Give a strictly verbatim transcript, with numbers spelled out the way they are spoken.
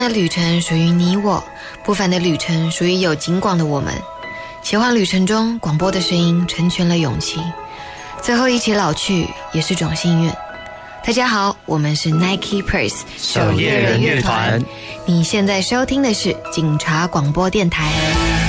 的旅程属于你我，不凡的旅程属于有景广的我们。奇幻旅程中，广播的声音成全了勇气，最后一起老去也是种幸运。大家好，我们是 Nike Press 守夜人乐团， 你现在收听的是警察广播电台。